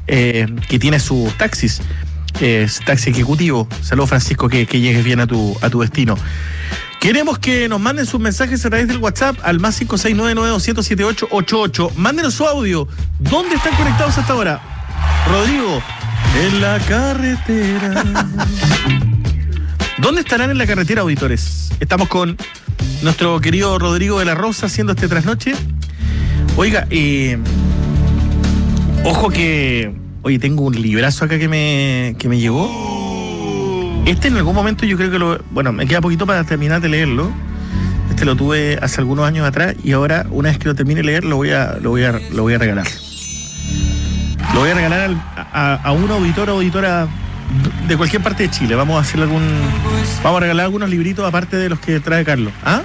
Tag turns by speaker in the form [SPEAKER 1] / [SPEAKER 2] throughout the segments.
[SPEAKER 1] que tiene sus taxis. Es taxi ejecutivo. Saludos, Francisco, que llegues bien a tu destino. Queremos que nos manden sus mensajes a través del WhatsApp al más 569-900-7888. Mándenos su audio. ¿Dónde están conectados hasta ahora? Rodrigo, en la carretera. ¿Dónde estarán en la carretera, auditores? Estamos con nuestro querido Rodrigo de la Rosa haciendo este trasnoche. Oiga, ojo que... Oye, tengo un librazo acá que me llegó. Este en algún momento yo creo que bueno, me queda poquito para terminar de leerlo. Este lo tuve hace algunos años atrás y ahora, una vez que lo termine de leer, lo voy a regalar. Lo voy a regalar a un auditor o auditora de cualquier parte de Chile. Vamos a regalar algunos libritos aparte de los que trae Carlos. ¿Ah?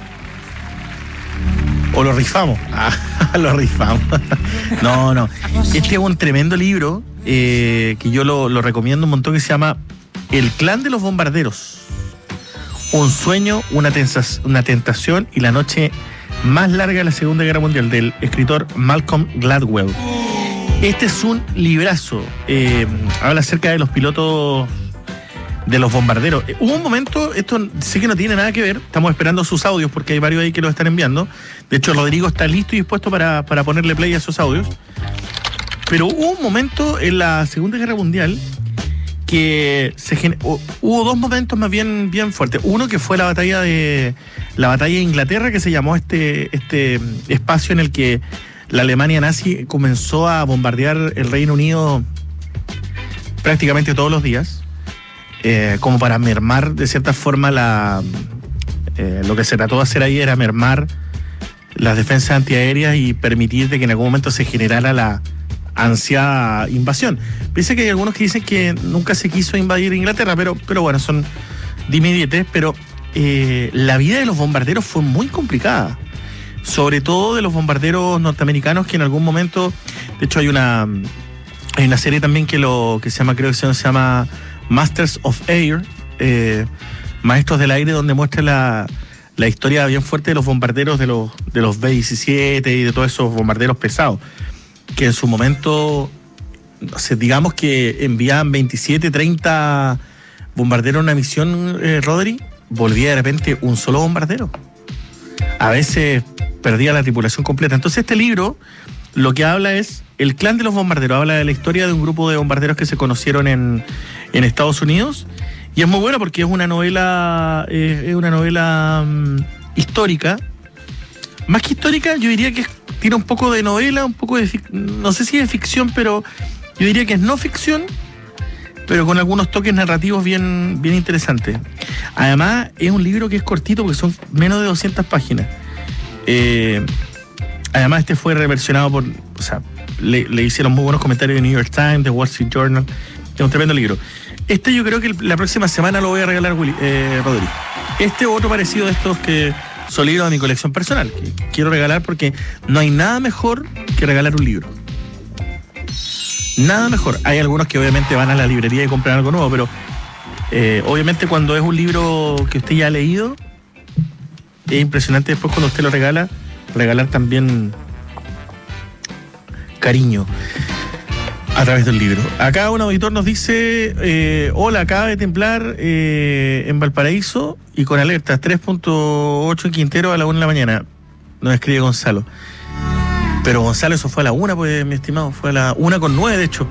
[SPEAKER 1] O lo rifamos. Lo rifamos. No. Este es un tremendo libro que yo lo recomiendo un montón, que se llama El clan de los bombarderos. Un sueño, una tentación y la noche más larga de la Segunda Guerra Mundial, del escritor Malcolm Gladwell. Este es un librazo. Habla acerca de los pilotos de los bombarderos. Hubo un momento, esto sé que no tiene nada que ver, estamos esperando sus audios porque hay varios ahí que los están enviando. De hecho, Rodrigo está listo y dispuesto para ponerle play a esos audios. Pero hubo un momento en la Segunda Guerra Mundial que hubo dos momentos más bien fuertes. Uno que fue la batalla de Inglaterra, que se llamó este espacio en el que la Alemania nazi comenzó a bombardear el Reino Unido prácticamente todos los días, como para mermar de cierta forma lo que se trató de hacer ahí era mermar las defensas antiaéreas y permitir de que en algún momento se generara la ansiada invasión. Piensa que hay algunos que dicen que nunca se quiso invadir Inglaterra, pero bueno, son dime y diretes, pero la vida de los bombarderos fue muy complicada, sobre todo de los bombarderos norteamericanos, que en algún momento, de hecho hay una serie también que se llama, creo que se llama Masters of Air, Maestros del Aire, donde muestra la historia bien fuerte de los bombarderos de los B-17 y de todos esos bombarderos pesados, que en su momento, no sé, digamos que enviaban 27, 30 bombarderos a una misión, Rodri, volvía de repente un solo bombardero. A veces perdía la tripulación completa. Entonces este libro lo que habla es El clan de los bombarderos, habla de la historia de un grupo de bombarderos que se conocieron en Estados Unidos, y es muy bueno porque es una novela histórica. Más que histórica, yo diría que tiene un poco de novela, un poco de no sé si es ficción, pero yo diría que es no ficción, pero con algunos toques narrativos bien interesantes. Además, es un libro que es cortito porque son menos de 200 páginas. Además, este fue reversionado le hicieron muy buenos comentarios de New York Times, The Wall Street Journal. Es un tremendo libro. Este yo creo que la próxima semana lo voy a regalar, Rodri. Este otro parecido de estos que son libros de mi colección personal, que quiero regalar porque no hay nada mejor que regalar un libro. Nada mejor. Hay algunos que obviamente van a la librería y compran algo nuevo, pero obviamente cuando es un libro que usted ya ha leído, es impresionante después cuando usted lo regalar también cariño a través del libro. Acá un auditor nos dice, hola, acaba de temblar en Valparaíso y con alertas 3.8 en Quintero a la 1 de la mañana. Nos escribe Gonzalo. Pero Gonzalo, eso fue a la 1, pues, mi estimado. Fue a la 1:09, de hecho.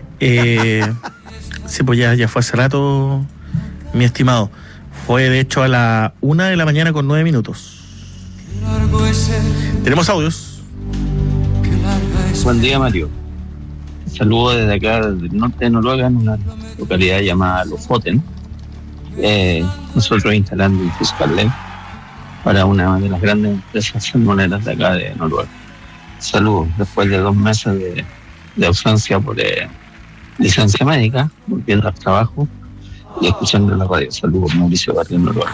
[SPEAKER 1] Sí, pues ya fue hace rato, mi estimado. Fue, de hecho, a la 1 de la mañana con 9 minutos. Tenemos audios.
[SPEAKER 2] Buen día, Mario. Saludos desde acá, del norte de Noruega, en una localidad llamada Lofoten. Nosotros instalando un fiscal ley para una de las grandes empresas salmoneras de acá de Noruega. Saludos, después de 2 meses de ausencia por licencia médica, volviendo al trabajo y escuchando la radio. Saludos, Mauricio Barrio, Noruega.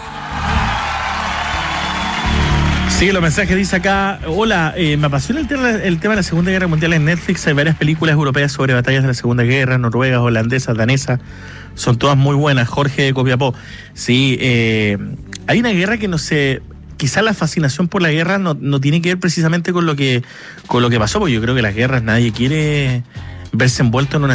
[SPEAKER 1] Sí, los mensajes dice acá, hola, me apasiona el tema de la Segunda Guerra Mundial en Netflix. Hay varias películas europeas sobre batallas de la Segunda Guerra, noruegas, holandesas, danesas. Son todas muy buenas. Jorge de Copiapó. Sí, hay una guerra que no sé, quizás la fascinación por la guerra no tiene que ver precisamente con lo que pasó, porque yo creo que las guerras nadie quiere verse envuelto en una